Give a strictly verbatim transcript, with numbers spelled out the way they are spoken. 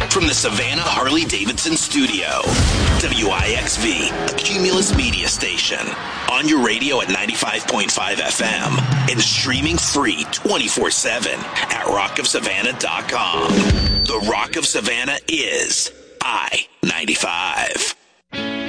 from the Savannah Harley-Davidson studio. W I X V, a Cumulus media station. On your radio at ninety-five point five F M and streaming free twenty-four seven at rock of savannah dot com. The Rock of Savannah is I ninety-five.